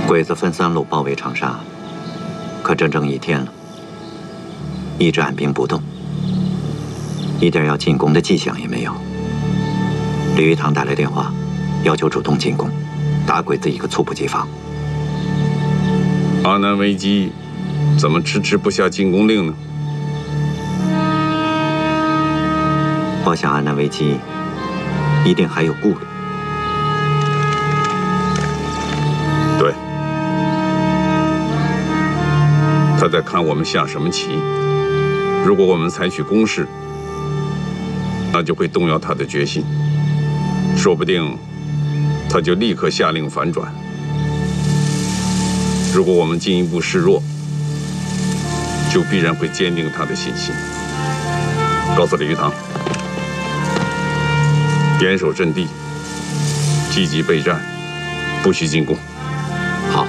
鬼子分3路包围长沙，可整整1天了，一直按兵不动，一点要进攻的迹象也没有。李玉堂打来电话，要求主动进攻，打鬼子一个猝不及防。 阿南危机，怎么迟迟不下进攻令呢？ 我想阿南危机一定还有顾虑。 对，他在看我们下什么棋。如果我们采取攻势，那就会动摇他的决心，说不定他就立刻下令反转。如果我们进一步示弱，就必然会坚定他的信心。告诉李玉堂，严守阵地，积极备战，不许进攻。 好。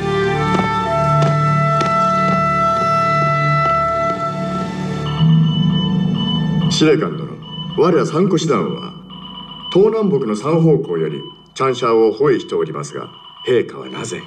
司令官殿、我ら三個師団は東南北の3方向よりチャンシャーを包囲しておりますが、陛下はなぜ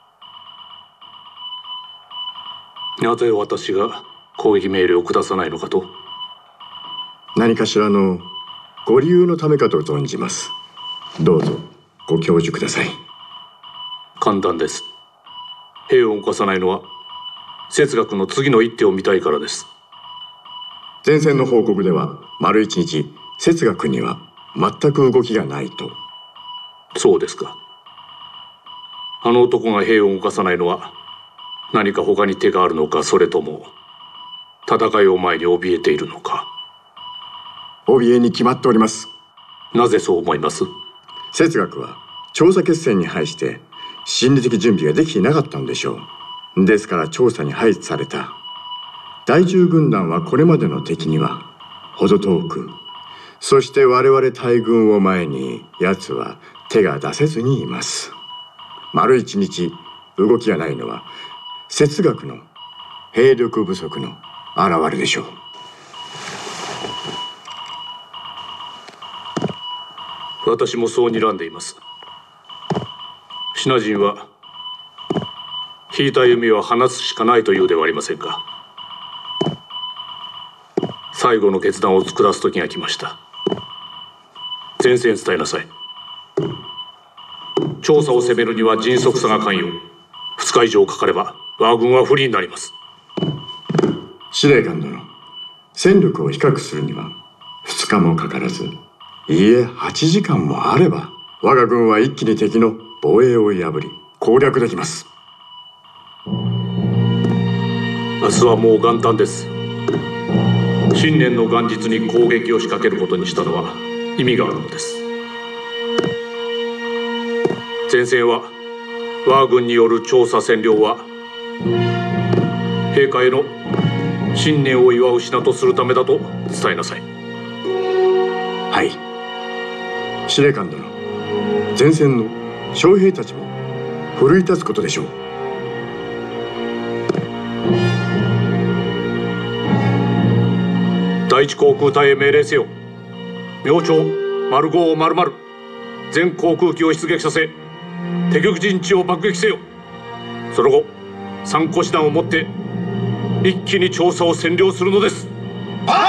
私が攻撃命令を下さないのかと。 何かしらのご理由のためかと存じます。どうぞご教授ください。 簡単です。兵を動かさないのは哲学の次の一手を見たいからです。 前線の報告では丸1日哲学には全く動きがないと。 そうですか。あの男が兵を動かさないのは何か他に手があるのか、それとも戦いを前に怯えているのか。 怯えに決まっております。 なぜそう思います？ 哲学は調査決戦に配して心理的準備ができていなかったのでしょう。ですから調査に配置された第10軍団はこれまでの敵には程遠く、そして我々大軍を前に奴は手が出せずにいます。丸1日動きがないのは哲学の兵力不足の表れでしょう。 私もそう睨んでいます。シナ人は引いた弓は放つしかないというではありませんか。最後の決断を下す時が来ました。前線伝えなさい。調査を攻めるには迅速さが肝要。2日以上かかれば我が軍は不利になります。 司令官殿、戦力を比較するには2日もかからず、いいえ8時間もあれば我が軍は一気に敵の防衛を破り攻略できます。 明日はもう元旦です。新年の元日に攻撃を仕掛けることにしたのは意味があるのです。前線は我が軍による調査占領は陛下への新年を祝う品とするためだと伝えなさい。 はい、司令官殿、前線の将兵たちも奮い立つことでしょう。 第一航空隊へ命令せよ。明朝丸5を丸々全航空機を出撃させ敵陣地を爆撃せよ。その後3個師団をもって一気に調査を占領するのです。